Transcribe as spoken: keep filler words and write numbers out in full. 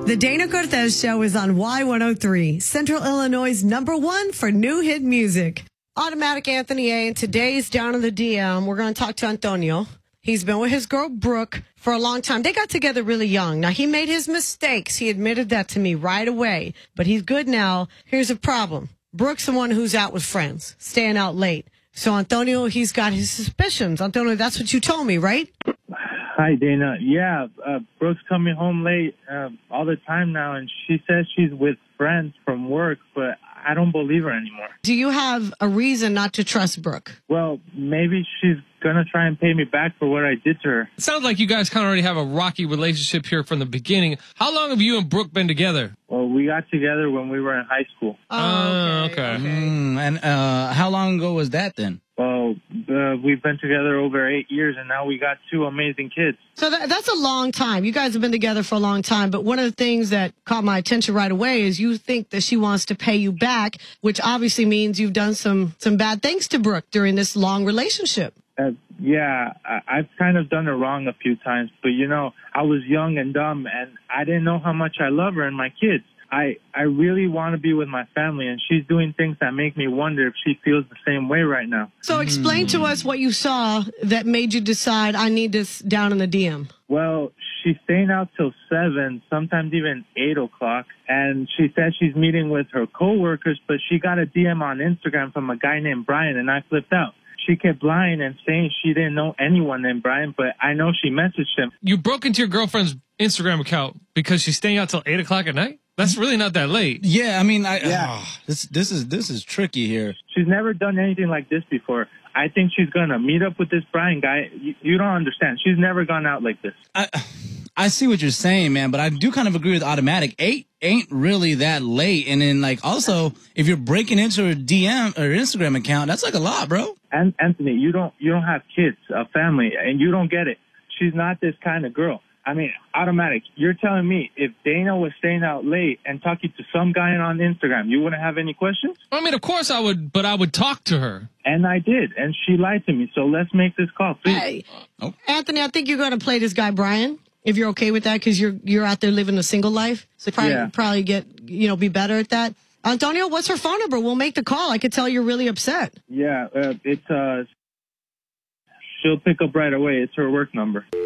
The Dana Cortez Show is on Y one oh three, Central Illinois' number one for new hit music. Automatic Anthony A. And today's Down in the D M, we're going to talk to Antonio. He's been with his girl, Brooke, for a long time. They got together really young. Now, he made his mistakes. He admitted that to me right away. But he's good now. Here's a problem. Brooke's the one who's out with friends, staying out late. So, Antonio, he's got his suspicions. Antonio, that's what you told me, right? Hi, Dana. Yeah, uh, Brooke's coming home late uh, all the time now, and she says she's with friends from work, but I don't believe her anymore. Do you have a reason not to trust Brooke? Well, maybe she's going to try and pay me back for what I did to her. It sounds like you guys kind of already have a rocky relationship here from the beginning. How long have you and Brooke been together? Well, we got together when we were in high school. Oh, okay. okay. Mm, and uh, how long ago was that then? Well, uh, we've been together over eight years, and now we got two amazing kids. So that, that's a long time. You guys have been together for a long time. But one of the things that caught my attention right away is you think that she wants to pay you back, which obviously means you've done some, some bad things to Brooke during this long relationship. Uh, yeah, I, I've kind of done her wrong a few times. But, you know, I was young and dumb, and I didn't know how much I love her and my kids. I, I really want to be with my family, and she's doing things that make me wonder if she feels the same way right now. So explain to us what you saw that made you decide I need this down in the D M. Well, she's staying out till seven, sometimes even eight o'clock, and she says she's meeting with her coworkers, but she got a D M on Instagram from a guy named Brian, and I flipped out. She kept lying and saying she didn't know anyone named Brian, but I know she messaged him. You broke into your girlfriend's Instagram account because she's staying out till eight o'clock at night? That's really not that late. Yeah, I mean, I, Yeah. oh, this this is this is tricky here. She's never done anything like this before. I think she's going to meet up with this Brian guy. You, you don't understand. She's never gone out like this. I I see what you're saying, man, but I do kind of agree with Automatic. Eight ain't really that late, and then like also if you're breaking into her D M or Instagram account, that's like a lot, bro. And Anthony, you don't you don't have kids, a family, and you don't get it. She's not this kind of girl. I mean, Automatic, you're telling me if Dana was staying out late and talking to some guy on Instagram, you wouldn't have any questions? I mean, of course I would, but I would talk to her. And I did, and she lied to me. So let's make this call, please. Hey, oh. Anthony, I think you're going to play this guy Brian, if you're okay with that, because you're you're out there living a single life. So probably Yeah. probably get you know be better at that. Antonio, what's her phone number? We'll make the call. I could tell you're really upset. Yeah, uh, it's uh, she'll pick up right away. It's her work number.